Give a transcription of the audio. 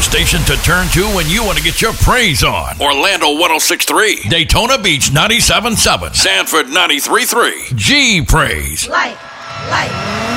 station to turn to when you want to get your praise on. Orlando 106.3, Daytona Beach 97.7, Sanford 93.3. G Praise. Light.